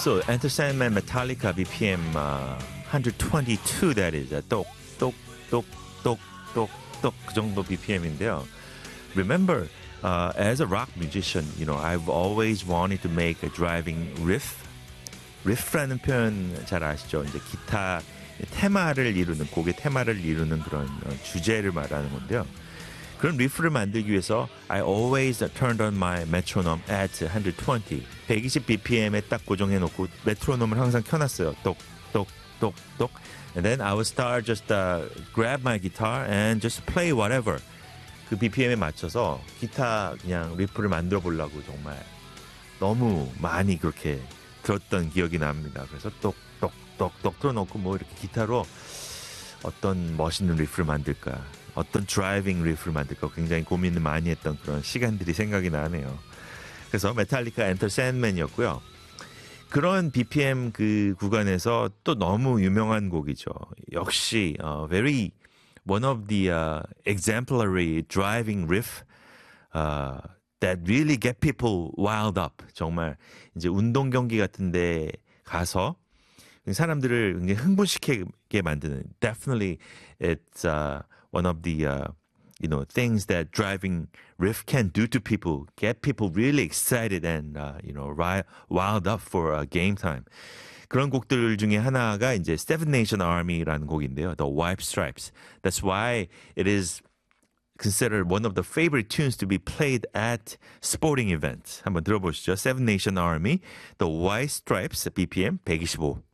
So Enter Sandman Metallica BPM 122 that is 똑똑똑똑똑똑 그 정도 BPM인데요. Remember, as a rock musician, I've always wanted to make a driving riff. riff라는 표현 잘 아시죠? 이제 기타 테마를 이루는 곡의 테마를 이루는 그런 주제를 말하는 건데요. 그런 리프를 만들기 위해서 I always turned on my metronome at 120. 120 BPM에 딱 고정해 놓고 메트로놈을 항상 켜놨어요. 똑똑똑똑. And then I would start just grab my guitar and just play whatever. 그 BPM에 맞춰서 기타 그냥 리프를 만들어 보려고 정말 너무 많이 그렇게 들었던 기억이 납니다. 그래서 똑똑똑똑 틀어놓고 뭐 이렇게 기타로 어떤 멋있는 리프를 만들까, 어떤 드라이빙 리프를 만들까 굉장히 고민을 많이 했던 그런 시간들이 생각이 나네요. 그래서 메탈리카 엔터 샌맨이었고요. 그런 BPM 그 구간에서 또 너무 유명한 곡이죠. 역시 very one of the exemplary driving riff that really get people wild up. 정말 이제 운동 경기 같은데 가서 사람들을 굉장히 흥분시키게 만드는. Definitely, it's one of the things that driving riff can do to people. Get people really excited and wild up for game time. 그런 곡들 중에 하나가 이제 Seven Nation Army라는 곡인데요. The White Stripes. That's why it is considered one of the favorite tunes to be played at sporting events. 한번 들어보시죠. Seven Nation Army, The White Stripes, BPM 125.